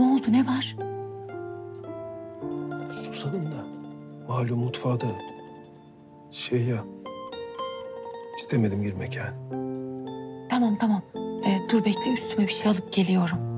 Ne oldu, ne var? Susadım da. Malum mutfağa da ya... istemedim girmek yani. Tamam. Dur bekle, üstüme bir şey alıp geliyorum.